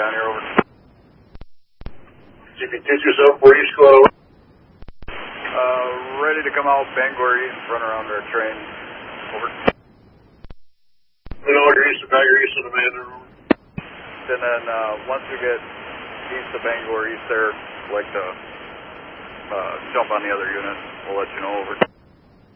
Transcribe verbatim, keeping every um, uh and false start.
down here, over. If you get yourself where you squad over. Uh, ready to come out Bangor East, run around our train, over. You know, you're east of Bangor East of the Mandarin Road. And then uh, once we get east of Bangor East there, like to uh, jump on the other unit, we'll let you know, over.